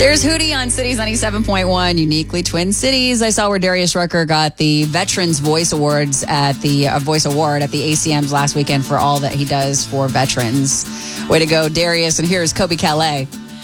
There's Hootie on Cities 97.1, uniquely Twin Cities. I saw where Darius Rucker got the Veterans Voice Awards at the Voice Award at the ACMs last weekend for all that he does for veterans. Way to go, Darius. And here's Kobe Calais.